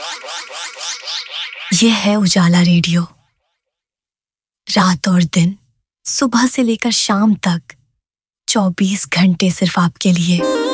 ये है उजाला रेडियो। रात और दिन, सुबह से लेकर शाम तक 24 घंटे सिर्फ आपके लिए।